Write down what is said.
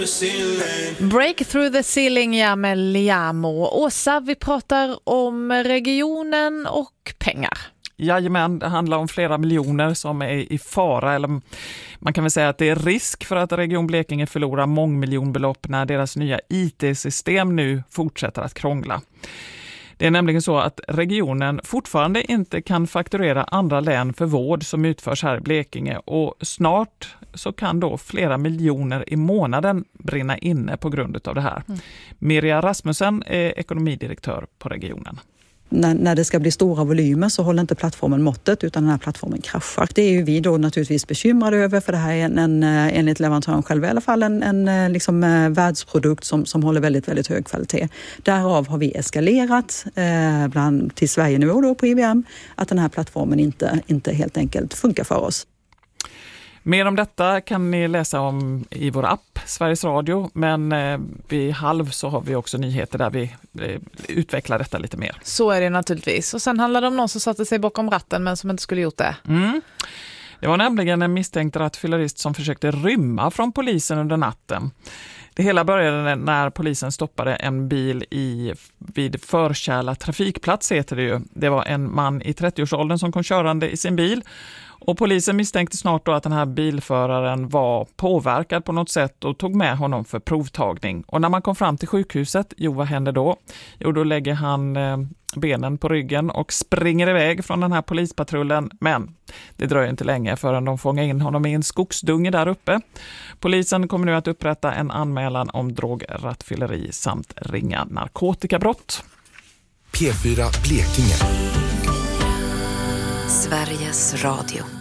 Break through the ceiling, ja, med Liamo. Åsa, vi pratar om regionen och pengar. Jajamän, det handlar om flera miljoner som är i fara, eller man kan väl säga att det är risk för att Region Blekinge förlorar mångmiljonbelopp när deras nya IT-system nu fortsätter att krångla. Det är nämligen så att regionen fortfarande inte kan fakturera andra län för vård som utförs här i Blekinge, och snart så kan då flera miljoner i månaden brinna inne på grund av det här. Mirja Rasmussen är ekonomidirektör på regionen. När det ska bli stora volymer så håller inte plattformen måttet, utan den här plattformen kraschar. Det är ju vi då naturligtvis bekymrade över, för det här är enligt leverantören själv i alla fall en liksom världsprodukt som håller väldigt, väldigt hög kvalitet. Därav har vi eskalerat till Sverige-nivå då på IBM att den här plattformen inte helt enkelt funkar för oss. Mer om detta kan ni läsa om i vår app Sveriges Radio, men vid 12:30 så har vi också nyheter där vi utvecklar detta lite mer. Så är det naturligtvis. Och sen handlar det om någon som satte sig bakom ratten men som inte skulle gjort det. Det var nämligen en misstänkt rattfyllerist som försökte rymma från polisen under natten. Det hela började när polisen stoppade en bil vid Förkärla trafikplats, heter det ju. Det var en man i 30-årsåldern som kom körande i sin bil. Och polisen misstänkte snart då att den här bilföraren var påverkad på något sätt och tog med honom för provtagning. Och när man kom fram till sjukhuset, vad hände då? Då lägger han benen på ryggen och springer iväg från den här polispatrullen. Men det dröjer inte länge förrän de fångar in honom i en skogsdunge där uppe. Polisen kommer nu att upprätta en anmälan om drograttfylleri samt ringa narkotikabrott. P4 Blekinge. Sveriges Radio.